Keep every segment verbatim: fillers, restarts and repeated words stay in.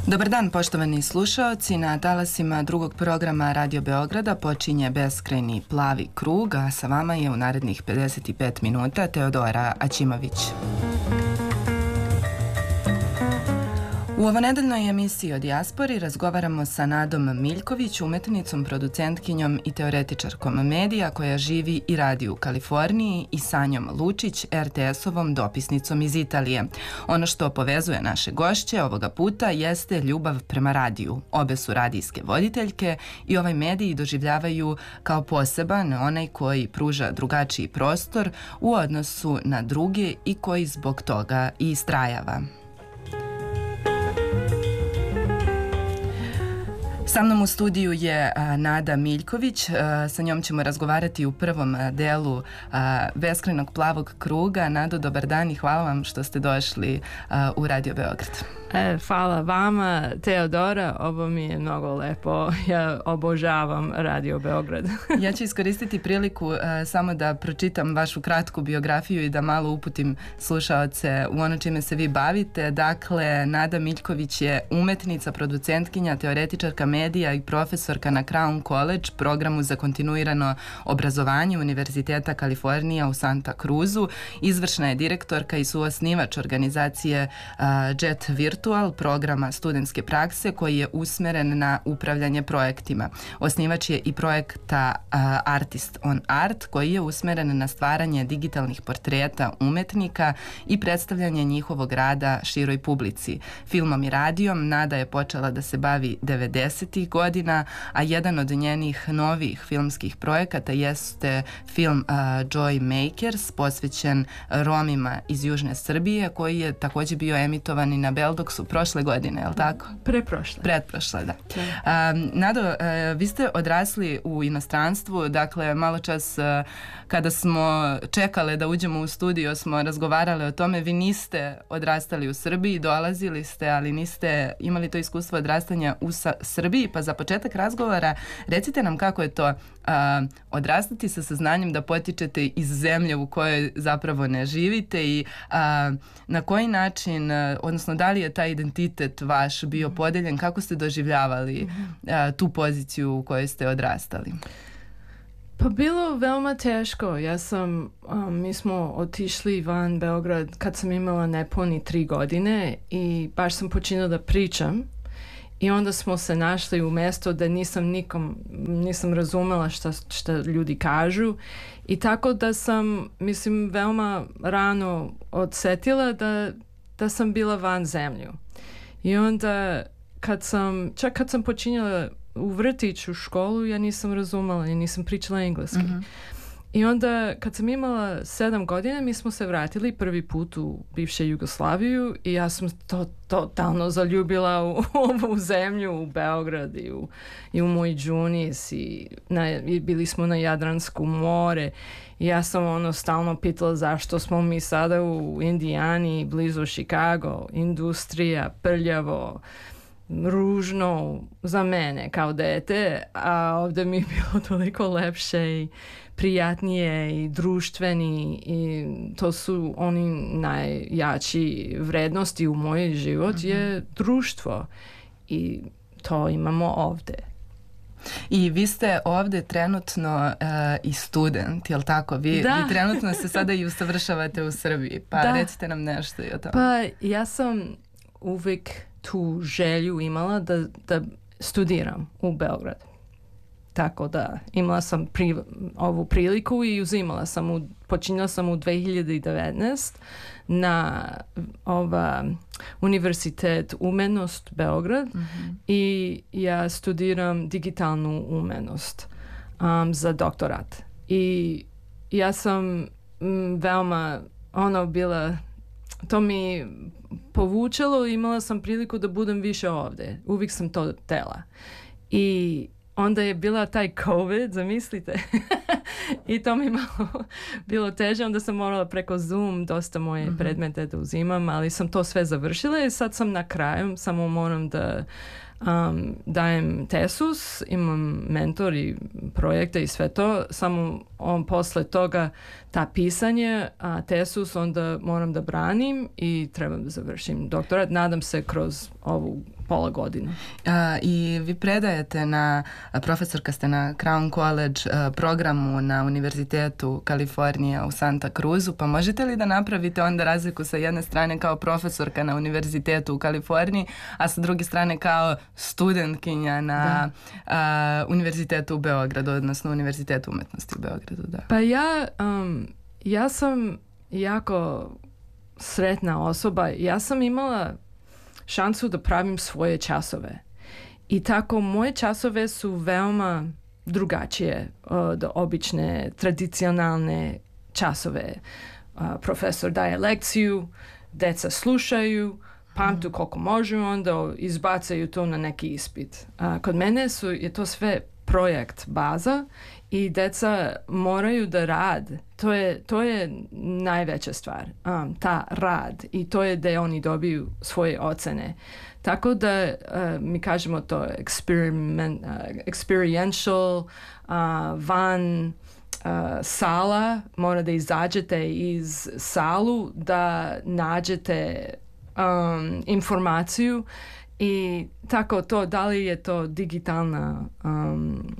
Dobar dan, poštovani slušaoci. Na talasima drugog programa Radio Beograda počinje beskrajni plavi krug, a sa vama je u narednih pedeset pet minuta Teodora Aćimović. U ovonedeljnoj emisiji o dijaspori razgovaramo sa Nadom Miljković, umetnicom, producentkinjom i teoretičarkom medija koja živi i radi u Kaliforniji, i Sanjom Lučić, er te es-ovom dopisnicom iz Italije. Ono što povezuje naše gošće ovoga puta jeste ljubav prema radiju. Obe su radijske voditeljke i ovaj medij doživljavaju kao poseban, onaj koji pruža drugačiji prostor u odnosu na druge i koji zbog toga i istrajava. Sa mnom u studiju je a, Nada Miljković. A, sa njom ćemo razgovarati u prvom a, delu a, beskrajnog plavog kruga. Nado, dobar dan i hvala vam što ste došli a, u Radio Beograd. E, hvala vama, Teodora, ovo mi je mnogo lepo, ja obožavam Radio Beograd. Ja ću iskoristiti priliku uh, samo da pročitam vašu kratku biografiju i da malo uputim slušaoce u ono čime se vi bavite. Dakle, Nada Miljković je umetnica, producentkinja, teoretičarka medija i profesorka na Crown College, programu za kontinuirano obrazovanje Univerziteta Kalifornija u Santa Cruzu. Izvršna je direktorka i suosnivač organizacije uh, Jet Virtual, programa studentske prakse koji je usmeren na upravljanje projektima. Osnivač je i projekta uh, Artist on Art koji je usmeren na stvaranje digitalnih portreta umetnika i predstavljanje njihovog rada široj publici. Filmom i radijom Nada je počela da se bavi devedesetih godina, a jedan od njenih novih filmskih projekata jeste film uh, Joy Makers, posvećen Romima iz Južne Srbije, koji je također bio emitovan i na Beldoksu prošle godine, je li tako? Preprošle. Pretprošle, da. Um, Nado, uh, vi ste odrasli u inostranstvu, dakle, malo čas uh, kada smo čekale da uđemo u studio smo razgovarali o tome, vi niste odrastali u Srbiji, dolazili ste, ali niste imali to iskustvo odrastanja u sa- Srbiji, pa za početak razgovora recite nam kako je to uh, odrastati sa saznanjem da potičete iz zemlje u kojoj zapravo ne živite i uh, na koji način, uh, odnosno da li je taj identitet vaš bio podeljen, kako ste doživljavali uh, tu poziciju u kojoj ste odrastali? Pa bilo veoma teško. Ja sam, um, mi smo otišli van Beograd kad sam imala nepuni tri godine i baš sam počinila da pričam. I onda smo se našli u mjesto da nisam nikom, nisam razumela šta, šta ljudi kažu. I tako da sam, mislim, veoma rano odsetila da, da sam bila van zemlju. I onda kad sam, čak kad sam počinjala u vrtiću školu, ja nisam razumela, ja nisam pričala engleski. Mm-hmm. I onda kad sam imala sedam godina, mi smo se vratili prvi put u bivše Jugoslaviju i ja sam to totalno zaljubila u ovu zemlju, u Beograd i u, i u moj džunis i, na, i bili smo na Jadransku more. I ja sam ono stalno pitala zašto smo mi sada u Indijani, blizu Chicago, industrija, prljavo, ružno za mene kao dete, a ovdje mi je bilo toliko lepše i prijatnije i društveni i to su oni najjači vrednosti u moj život mm-hmm. je društvo i to imamo ovdje. I vi ste ovdje trenutno uh, i student, jel tako? Vi, vi trenutno se sada i usavršavate u Srbiji, pa da. Recite nam nešto i o tome. Pa ja sam uvijek tu želju imala da, da studiram u Beogradu. Tako da imala sam pri, ovu priliku i uzimala sam, u, počinjala sam u dve hiljade devetnaeste na ova Univerzitet umetnost Beograd mm-hmm. i ja studiram digitalnu umetnost um, za doktorat. I ja sam m, veoma ono bila, to mi povučalo i imala sam priliku da budem više ovdje. Uvijek sam to tela. I onda je bila taj COVID, zamislite. I to mi malo bilo teže. Onda sam morala preko Zoom dosta moje mm-hmm. predmete da uzimam, ali sam to sve završila i sad sam na kraju. Samo moram da um, dajem tesus, imam mentor i projekte i sve to. Samo on posle toga ta pisanje, a tesus onda moram da branim i trebam da završim doktorat. Nadam se kroz ovu pola godinu. A, I vi predajete na, profesorka ste na Crown College a, programu na Univerzitetu Kalifornija u Santa Cruzu, pa možete li da napravite onda razliku sa jedne strane kao profesorka na Univerzitetu u Kaliforniji, a sa druge strane kao studentkinja na a, Univerzitetu u Beogradu, odnosno Univerzitetu umetnosti u Beogradu, da. Pa ja, um, ja sam jako sretna osoba. Ja sam imala šansu da pravim svoje časove. I tako moje časove su veoma drugačije od obične, tradicionalne časove. Uh, profesor daje lekciju, deca slušaju, pamtu koliko može, onda izbacaju to na neki ispit. Uh, kod mene su, je to sve projekt, baza i deca moraju da rad. To je, to je najveća stvar, um, ta rad i to je da oni dobiju svoje ocene. Tako da uh, mi kažemo to experiment, uh, experiential, uh, van uh, sala, mora da izađete iz salu da nađete um, informaciju i tako to, da li je to digitalna um,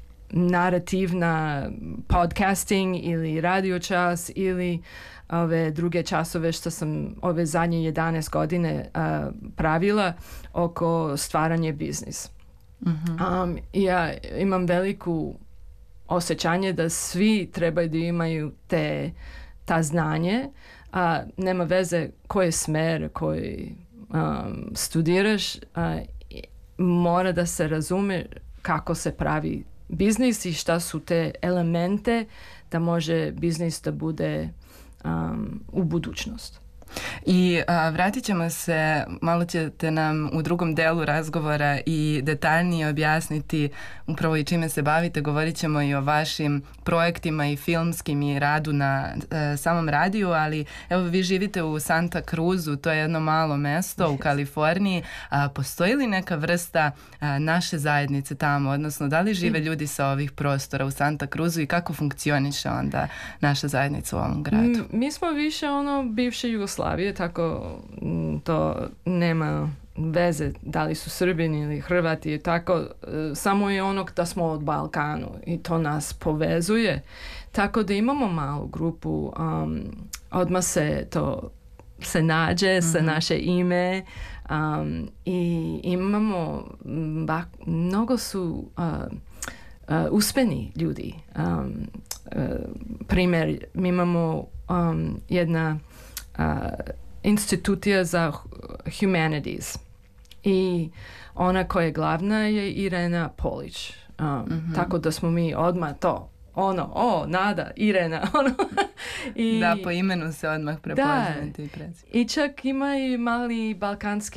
narativna podcasting ili radio čas ili ove druge časove što sam ove zadnje jedanaest godine uh, pravila oko stvaranje biznis. Mm-hmm. Um, ja imam veliku osjećanje da svi trebaju da imaju te, ta znanje, a uh, nema veze koji smer koji um, studiraš, uh, mora da se razume kako se pravi biznis i šta su te elemente da može biznis da bude um, u budućnost. I a, vratit ćemo se, malo ćete nam u drugom delu razgovora i detaljnije objasniti upravo i čime se bavite. Govorit ćemo i o vašim projektima i filmskim i radu na e, samom radiju, ali evo vi živite u Santa Cruzu, to je jedno malo mesto u Kaliforniji. A, postoji li neka vrsta a, naše zajednice tamo, odnosno da li žive ljudi sa ovih prostora u Santa Cruzu i kako funkcioniše onda naša zajednica u ovom gradu? M, mi smo više ono bivše Jugoslavije, tako to nema veze da li su Srbini ili Hrvati, tako samo je onog da smo od Balkanu i to nas povezuje, tako da imamo malu grupu, um, odmah se to se nađe mm-hmm. sa naše ime um, i imamo bak, mnogo su uh, uh, uspjeni ljudi. Um, uh, primjer, mi imamo um, jedna uh, institucija za humanities i ona koja je glavna je Irena Polić. Um, mm-hmm. Tako da smo mi odmah to, ono, o, Nada, Irena, ono. I, da, po imenu se odmah prepoznate i prezime. I čak ima i mali balkanski